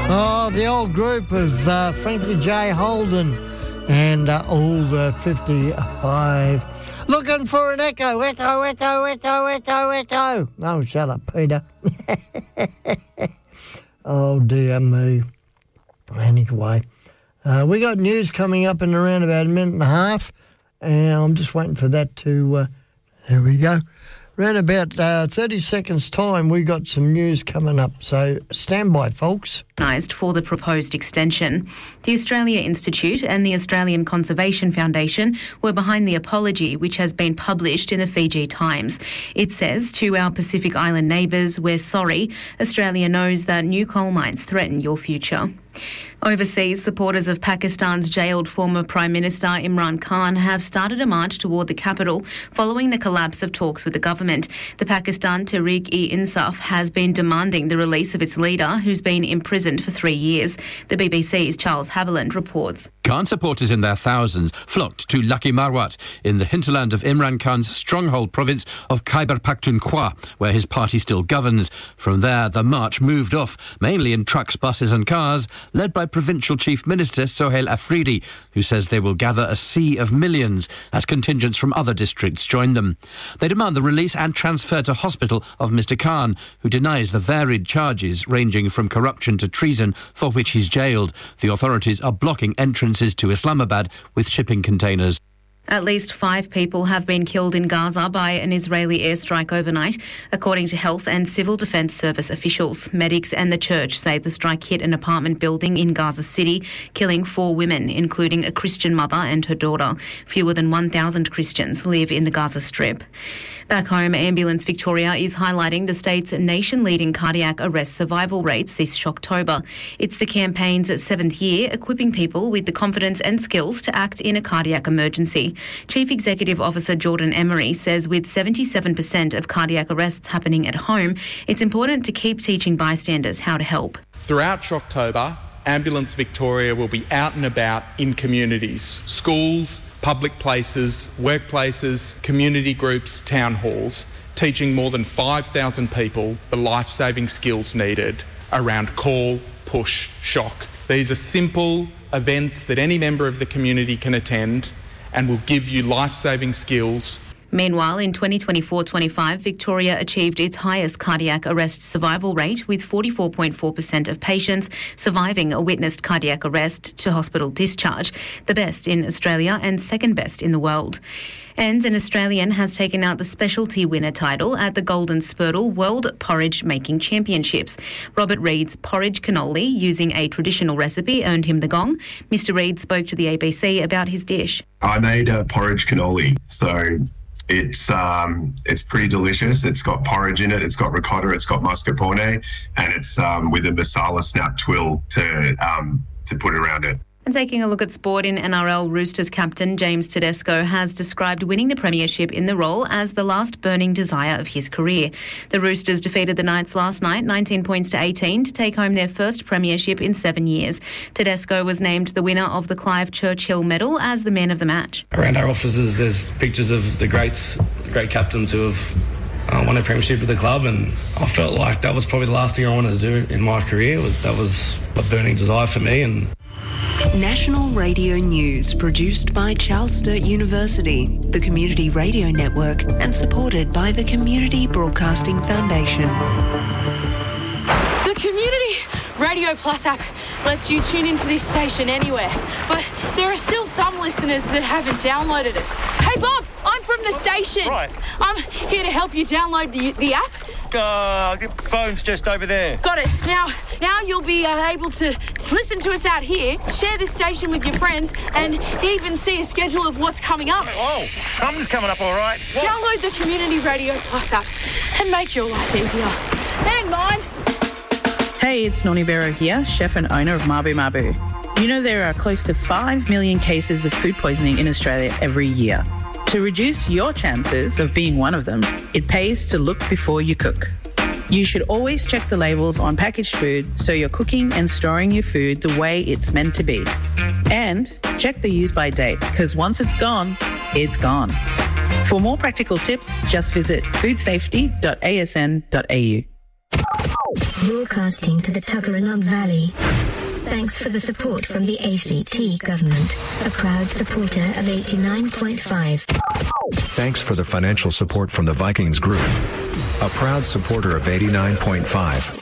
Oh, the old group of Frankie J. Holden and all the 55. Looking for an echo, echo, echo, echo, echo, echo. Oh, shut up, Peter. Oh, dear me. Anyway, we got news coming up in around about a minute and a half, and I'm just waiting for that to... there we go. Around about 30 seconds' time, we got some news coming up, so stand by, folks. For the proposed extension. The Australia Institute and the Australian Conservation Foundation were behind the apology, which has been published in the Fiji Times. It says, to our Pacific Island neighbours, we're sorry. Australia knows that new coal mines threaten your future. Overseas, supporters of Pakistan's jailed former Prime Minister Imran Khan have started a march toward the capital following the collapse of talks with the government. The Pakistan Tehreek-e-Insaf has been demanding the release of its leader, who's been imprisoned for 3 years. The BBC's Charles Haviland reports. Khan supporters in their thousands flocked to Lucky Marwat in the hinterland of Imran Khan's stronghold province of Khyber Pakhtunkhwa, where his party still governs. From there, the march moved off, mainly in trucks, buses and cars, led by Provincial Chief Minister Sohail Afridi, who says they will gather a sea of millions as contingents from other districts join them. They demand the release and transfer to hospital of Mr Khan, who denies the varied charges ranging from corruption to treason for which he's jailed. The authorities are blocking entrances to Islamabad with shipping containers. At least 5 people have been killed in Gaza by an Israeli airstrike overnight, according to Health and Civil Defence Service officials. Medics and the church say the strike hit an apartment building in Gaza City, killing 4 women, including a Christian mother and her daughter. Fewer than 1,000 Christians live in the Gaza Strip. Back home, Ambulance Victoria is highlighting the state's nation-leading cardiac arrest survival rates this Shocktober. It's the campaign's 7th year, equipping people with the confidence and skills to act in a cardiac emergency. Chief Executive Officer Jordan Emery says with 77% of cardiac arrests happening at home, it's important to keep teaching bystanders how to help. Throughout Shocktober, Ambulance Victoria will be out and about in communities, schools, public places, workplaces, community groups, town halls, teaching more than 5,000 people the life-saving skills needed around call, push, shock. These are simple events that any member of the community can attend and will give you life-saving skills. Meanwhile, in 2024-25, Victoria achieved its highest cardiac arrest survival rate, with 44.4% of patients surviving a witnessed cardiac arrest to hospital discharge, the best in Australia and second best in the world. And an Australian has taken out the specialty winner title at the Golden Spurtle World Porridge Making Championships. Robert Reed's porridge cannoli, using a traditional recipe, earned him the gong. Mr. Reed spoke to the ABC about his dish. I made a porridge cannoli, so it's pretty delicious. It's got porridge in it, it's got ricotta, it's got mascarpone, and it's with a masala snap twill to put around it. And taking a look at sport, in NRL, Roosters captain James Tedesco has described winning the premiership in the role as the last burning desire of his career. The Roosters defeated the Knights last night, 19 points to 18, to take home their first premiership in 7 years. Tedesco was named the winner of the Clive Churchill Medal as the man of the match. Around our offices, there's pictures of the great captains who have won a premiership with the club, and I felt like that was probably the last thing I wanted to do in my career. That was a burning desire for me. And National Radio News, produced by Charles Sturt University, the Community Radio Network, and supported by the Community Broadcasting Foundation. The Community Radio Plus app lets you tune into this station anywhere, but there are still some listeners that haven't downloaded it. Hey Bob, I'm from the station. Right. I'm here to help you download the app. The phone's just over there. Got it. Now you'll be able to listen to us out here, share this station with your friends, and even see a schedule of what's coming up. Oh, something's coming up, all right. What? Download the Community Radio Plus app and make your life easier. And mine. Hey, it's Noni Vero here, chef and owner of Mabu Mabu. You know there are close to 5 million cases of food poisoning in Australia every year. To reduce your chances of being one of them, it pays to look before you cook. You should always check the labels on packaged food so you're cooking and storing your food the way it's meant to be. And check the use-by date, because once it's gone, it's gone. For more practical tips, just visit foodsafety.asn.au. broadcasting to the Tuggeranong Valley. Thanks for the support from the ACT government, a proud supporter of 89.5. Thanks for the financial support from the Vikings Group, a proud supporter of 89.5.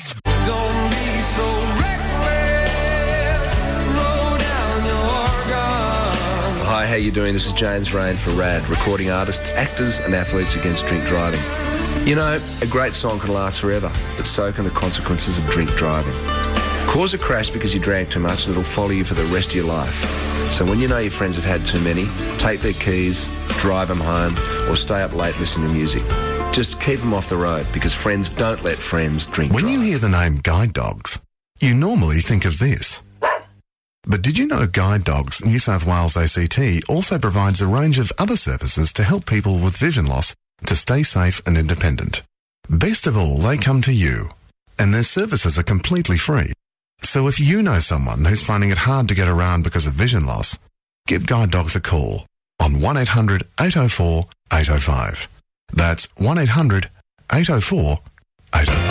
Hi, how you doing? This is James Rain for RAD, recording artists, actors and athletes against drink driving. You know, a great song can last forever, but so can the consequences of drink driving. Cause a crash because you drank too much and it'll follow you for the rest of your life. So when you know your friends have had too many, take their keys, drive them home, or stay up late listening to music. Just keep them off the road because friends don't let friends drink drive. When you hear the name Guide Dogs, you normally think of this. But did you know Guide Dogs New South Wales ACT also provides a range of other services to help people with vision loss to stay safe and independent? Best of all, they come to you, and their services are completely free. So if you know someone who's finding it hard to get around because of vision loss, give Guide Dogs a call on 1800 804 805. That's 1800 804 805.